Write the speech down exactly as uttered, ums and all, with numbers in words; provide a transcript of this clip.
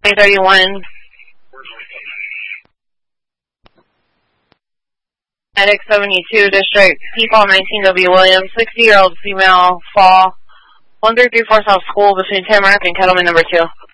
eight thirty-one. Medic seventy-two, District, P-Fall nineteen W Williams, sixty-year-old female, fall, one three three four South School between Tamarack and Kettleman number two.